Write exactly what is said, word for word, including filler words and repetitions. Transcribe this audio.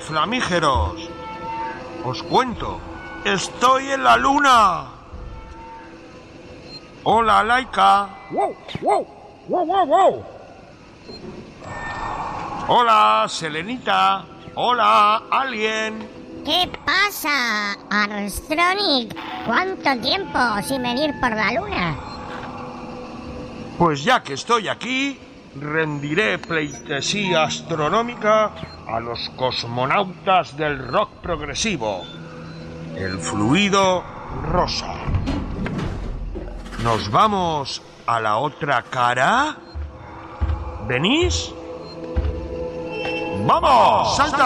flamígeros. Os cuento, estoy en la luna. Hola, Laika. ¡Wow, wow! ¡Wow, wow, wow! Hola, Selenita. Hola, Alien. ¿Qué pasa, Armstronic? ¿Cuánto tiempo sin venir por la luna? Pues ya que estoy aquí, rendiré pleitesía astronómica a los cosmonautas del rock progresivo, el fluido rosa. ¿Nos vamos a la otra cara? ¿Venís? ¡Vamos! ¡Salta!